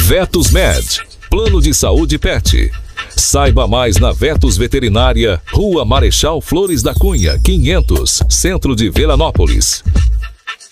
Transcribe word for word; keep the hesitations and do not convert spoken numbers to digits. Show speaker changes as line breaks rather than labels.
Vetos Med, plano de saúde pet. Saiba mais na Vetos Veterinária, Rua Marechal Flores da Cunha, quinhentos, Centro de Veranópolis.